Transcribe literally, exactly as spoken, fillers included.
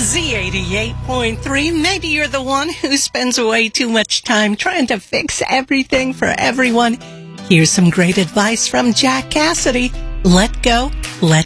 Z eighty-eight point three. Maybe you're the one who spends way too much time trying to fix everything for everyone. Here's some great advice from Jack Cassidy. Let go, let